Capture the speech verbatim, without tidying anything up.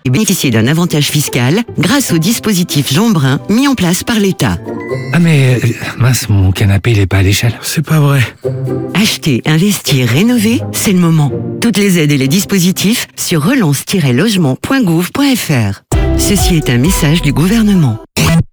et bénéficier d'un avantage fiscal grâce au dispositif Jean Brun mis en place par l'État. Ah mais, euh, mince, mon canapé, il est pas à l'échelle. C'est pas vrai. Acheter, investir, rénover, c'est le moment. Toutes les aides et les dispositifs sur relance tiret logement point gouv point f r. Ceci est un message du gouvernement.